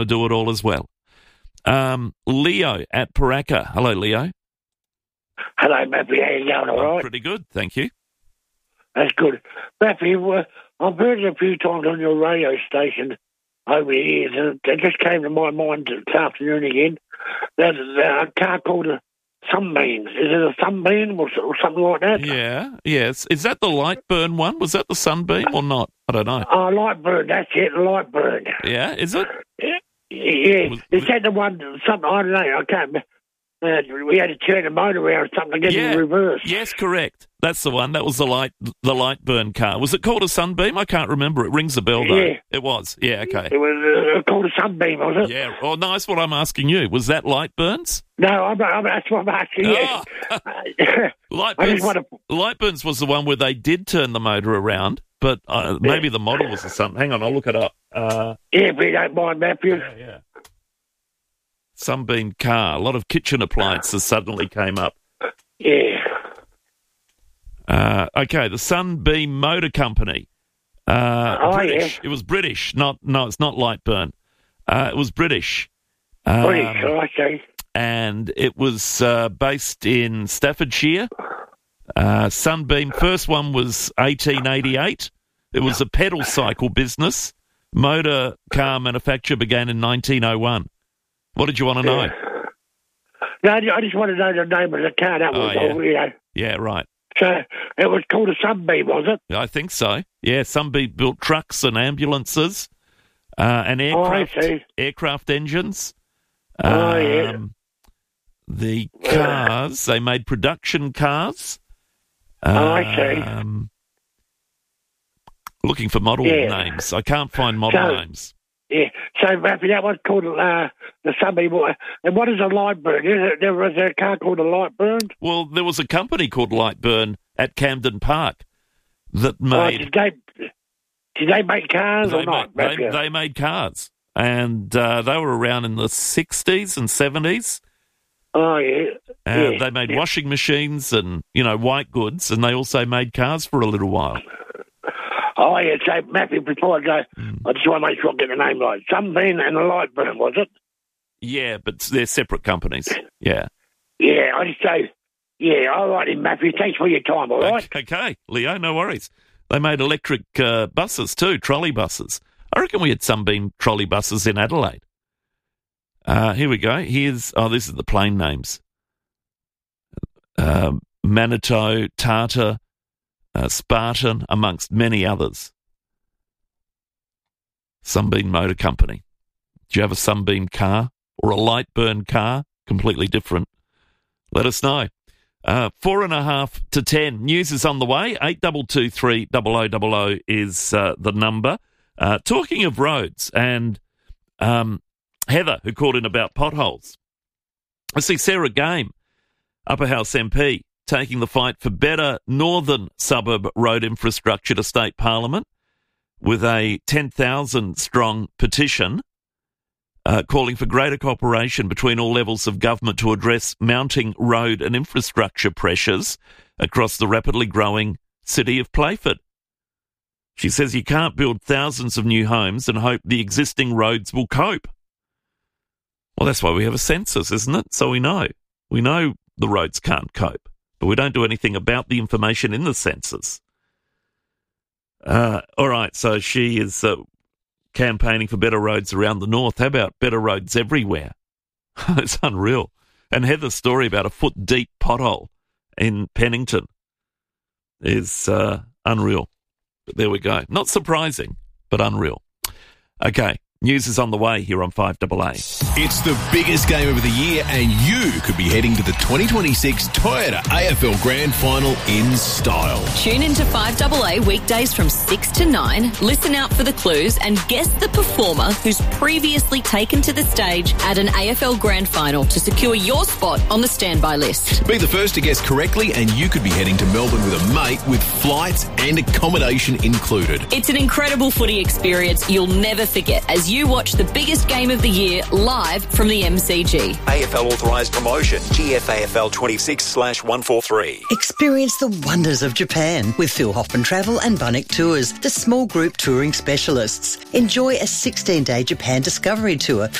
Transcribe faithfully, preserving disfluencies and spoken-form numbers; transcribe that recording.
do it all as well. Um, Leo at Paraka. Hello, Leo. Hello, Matthew. How you going? All Oh, right? pretty good, thank you. That's good. Matthew, uh, I've heard it a few times on your radio station over the years, and it just came to my mind this afternoon again. There's a car called a Sunbeam. Is it a Sunbeam or, or something like that? Yeah, yes. Is that the Lightburn one? Was that the Sunbeam or not? I don't know. Oh, Lightburn. That's it, Lightburn. Yeah, is it? Yeah. Yeah. Was- Is that the one, something, I don't know, I can't remember. Uh, we had to turn the motor around or something to get Yeah. in reverse. Yes, correct. That's the one. That was the light, the Lightburn car. Was it called a Sunbeam? I can't remember. It rings a bell though. Yeah. It was. Yeah. Okay. It was uh, called a Sunbeam, was it? Yeah. Oh, no, that's what I'm asking you. Was that Lightburn's? No, I'm, I'm, that's what I'm asking you. Oh. I just Lightburn's, want to... Lightburn's was the one where they did turn the motor around, but uh, maybe the model was the Sun. Hang on, I'll look it up. Uh, Yeah, if you don't mind, Matthew. yeah, yeah. Sunbeam car. A lot of kitchen appliances suddenly came up. Yeah. Uh, okay, the Sunbeam Motor Company. Uh, Oh, British. yeah. It was British. Not no, it's not Lightburn. Uh, it was British. Um, British, I see. and it was uh, based in Staffordshire. Uh, Sunbeam, first one was eighteen eighty-eight. It was a pedal cycle business. Motor car manufacture began in nineteen oh one. What did you want to know? No, I just want to know the name of the car. That was Oh, yeah. all, you know. Yeah, right. So it was called a Sunbeam, was it? I think so. Yeah, Sunbeam built trucks and ambulances uh, and Oh, I aircraft, see. aircraft engines. Oh, yeah. Um, The cars, they made production cars. Oh, I see. Um, looking for model Yeah. names. I can't find model So- names. Yeah. So, Matthew, that was called uh, the Sunbeam. And what is a Lightburn? Is it, there was a car called a Lightburn? Well, there was a company called Lightburn at Camden Park that Oh, made did they, did they make cars they, or not, made, they, Matthew? they made cars, and uh, they were around in the sixties and seventies. Oh, yeah. Uh, yeah. They made yeah. washing machines and, you know, white goods, and they also made cars for a little while. Oh, yeah. So, Matthew, before I go, Mm. I just want to make sure I get the name right. Sunbeam and a Lightburn, was it? Yeah, but they're separate companies. Yeah. Yeah, I just say, yeah, all right, then, Matthew. Thanks for your time, all right? Okay, Leo, no worries. They made electric uh, buses too, trolley buses. I reckon we had Sunbeam trolley buses in Adelaide. Uh, here we go. Here's, oh, this is the plane names. Uh, Manitou, Tartar, uh, Spartan, amongst many others. Sunbeam Motor Company. Do you have a Sunbeam car or a Lightburn car? Completely different. Let us know. Uh, four and a half to ten. News is on the way. Eight double two three double o double o is uh, the number. Uh, talking of roads and um, Heather, who called in about potholes. I see Sarah Game, Upper House M P, taking the fight for better northern suburb road infrastructure to state parliament with a ten thousand strong petition uh, calling for greater cooperation between all levels of government to address mounting road and infrastructure pressures across the rapidly growing city of Playford. She says you can't build thousands of new homes and hope the existing roads will cope. Well, that's why we have a census, isn't it? So we know. We know the roads can't cope, but we don't do anything about the information in the census. Uh, all right, so she is uh, campaigning for better roads around the north. How about better roads everywhere? It's unreal. And Heather's story about a foot-deep pothole in Pennington is uh, unreal. But there we go. Not surprising, but unreal. Okay, news is on the way here on five A A. It's the biggest game of the year, and you could be heading to the twenty twenty-six Toyota A F L Grand Final in style. Tune into five A A weekdays from six to nine, listen out for the clues and guess the performer who's previously taken to the stage at an A F L Grand Final to secure your spot on the standby list. Be the first to guess correctly, and you could be heading to Melbourne with a mate with flights and accommodation included. It's an incredible footy experience you'll never forget as you watch the biggest game of the year live from the M C G. A F L authorised promotion, G F A F L twenty-six slash one forty-three. Experience the wonders of Japan with Phil Hoffman Travel and Bunnik Tours, the small group touring specialists. Enjoy a sixteen-day Japan Discovery Tour